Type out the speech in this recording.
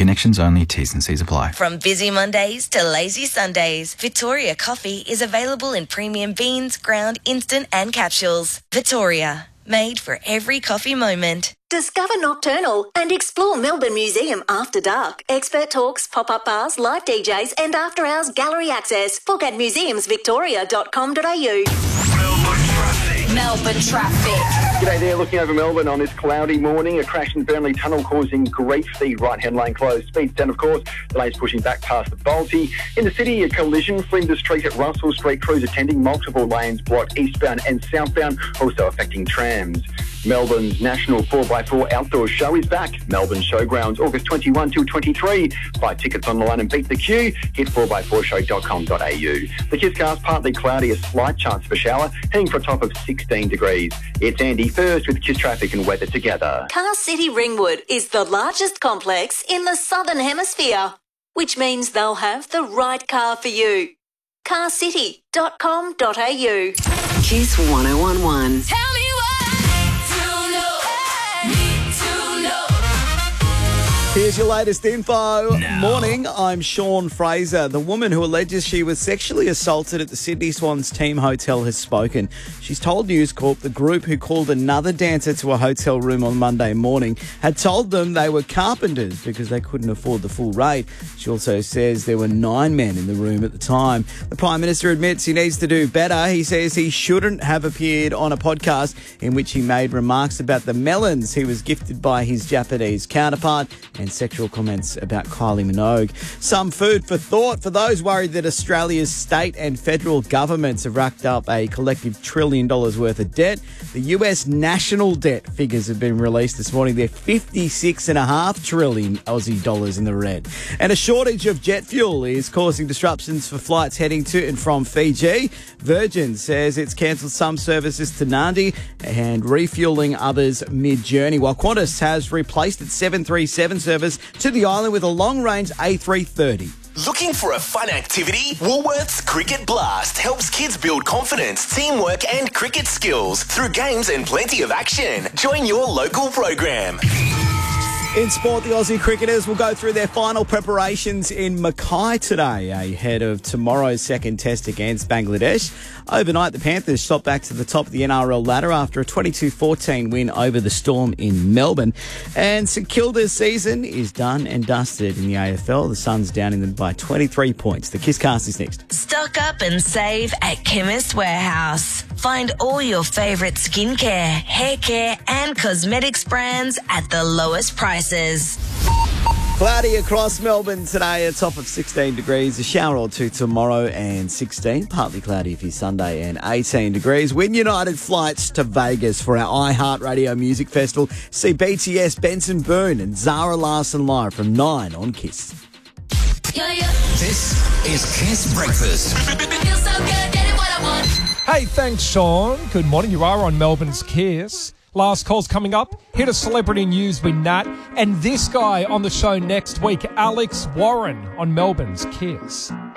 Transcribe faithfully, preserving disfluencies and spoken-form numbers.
connections only. T's and C's apply. From busy Mondays to lazy Sundays, Victoria Coffee is available in premium beans, ground, instant and capsules. Victoria, made for every coffee moment. Discover Nocturnal and explore Melbourne Museum after dark. Expert talks, pop-up bars, live D Js and after-hours gallery access. Book at museums victoria dot com dot a u. Melbourne traffic. Melbourne traffic. G'day there, looking over Melbourne on this cloudy morning. A crash in Burnley Tunnel causing grief. The right-hand lane closed. Speed ten, of course. Delays pushing back past the Balti. In the city, a collision. Flinders Street at Russell Street. Crews attending. Multiple lanes blocked eastbound and southbound, also affecting trams. Melbourne's National four by four Outdoor Show is back. Melbourne Showgrounds, August twenty-first till twenty-three. Buy tickets online and beat the queue. Hit four by four show dot com dot a u. The Kisscast, partly cloudy, a slight chance of a shower, heading for a top of sixteen degrees. It's Andy first with Kiss Traffic and weather together. Car City Ringwood is the largest complex in the Southern Hemisphere, which means they'll have the right car for you. car city dot com dot a u. Kiss one oh one one. Tell me what to know. Need to know. Here's your latest info. Morning, I'm Sean Fraser. The woman who alleges she was sexually assaulted at the Sydney Swans team hotel has spoken. She's told News Corp the group who called another dancer to a hotel room on Monday morning had told them they were carpenters because they couldn't afford the full rate. She also says there were nine men in the room at the time. The Prime Minister admits he needs to do better. He says he shouldn't have appeared on a podcast in which he made remarks about the melons he was gifted by his Japanese counterpart and sexual comments about Kylie Minogue. Some food for thought for those worried that Australia's state and federal governments have racked up a collective trillion dollars worth of debt. The U S national debt figures have been released this morning. They're fifty-six point five trillion Aussie dollars in the red. And a shortage of jet fuel is causing disruptions for flights heading to and from Fiji. Virgin says it's cancelled some services to Nadi and refuelling others mid-journey, while Qantas has replaced its seven thirty-seven service to the island with a long-range A three thirty. Looking for a fun activity? Woolworths Cricket Blast helps kids build confidence, teamwork and cricket skills through games and plenty of action. Join your local program. In sport, the Aussie cricketers will go through their final preparations in Mackay today ahead of tomorrow's second test against Bangladesh. Overnight, the Panthers shot back to the top of the N R L ladder after a twenty-two fourteen win over the Storm in Melbourne. And St Kilda's season is done and dusted in the A F L. The Suns down in them by twenty-three points. The Kisscast is next. Stock up and save at Chemist Warehouse. Find all your favourite skincare, hair care and cosmetics brands at the lowest prices. Cloudy across Melbourne today, a top of sixteen degrees, a shower or two tomorrow and sixteen, partly cloudy for Sunday and eighteen degrees. Win United flights to Vegas for our iHeartRadio Music Festival. See B T S, Benson Boone and Zara Larsson live from nine on Kiss. Yeah, yeah. This is Kiss Breakfast. Feel so good, getting what I want. Hey, thanks, Sean. Good morning. You are on Melbourne's Kiss. Last call's coming up. Hit a celebrity news with Nat. And this guy on the show next week, Alex Warren on Melbourne's Kiss.